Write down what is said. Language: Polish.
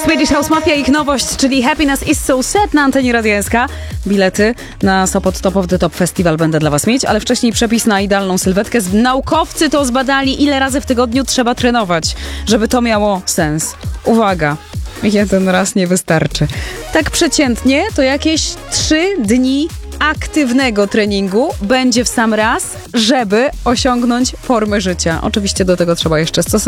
Swedish House Mafia, ich nowość, czyli Happiness is so sad na antenie Radia SK. Bilety na Sopot Top of the Top Festival będę dla was mieć, ale wcześniej przepis na idealną sylwetkę. Naukowcy to zbadali, ile razy w tygodniu trzeba trenować, żeby to miało sens. Uwaga, jeden raz nie wystarczy. Tak przeciętnie to jakieś 3 dni aktywnego treningu będzie w sam raz, żeby osiągnąć formę życia. Oczywiście do tego trzeba jeszcze stosować